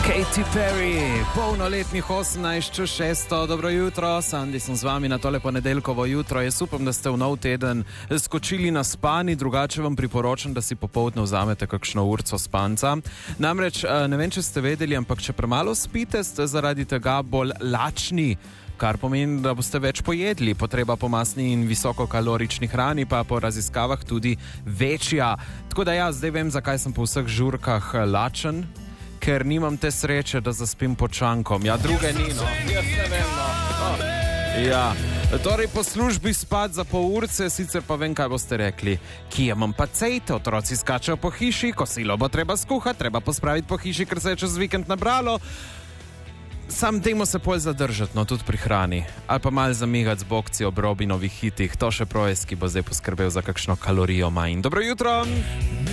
Katy Perry, polnoletnih 18.6. Dobro jutro, Sandi sem z vami na tole ponedeljkovo jutro. Jaz upam, da ste v nov teden skočili na spani, drugače vam priporočam, da si popoldne vzamete kakšno urco spanca. Namreč, ne vem, če ste vedeli, ampak če premalo spite, ste zaradi tega bolj lačni, kar pomeni, da boste več pojedli. Potreba po masni in visokokalorični hrani pa po raziskavah tudi večja. Tako da ja, zdaj vem, zakaj sem po vseh žurkah lačen. Ker nimam te sreče, da zaspim pod šankom. Ja, druge ni, no. Jaz ne vem, no. Ja. Torej, po službi spat za pol urce, sicer pa vem, kaj boste rekli. Kje imam pa cejte? Otroci skačejo po hiši, kosilo bo treba skuhati, treba pospraviti po hiši, ker se je čez vikend nabralo. Sam dejmo se pol zadržati, no, tudi pri hrani. Ali pa malo zamigati z bokci ob Robinovih hitih. To še Projes, ki bo zdaj poskrbel za kakšno kalorijo manj. Dobro jutro!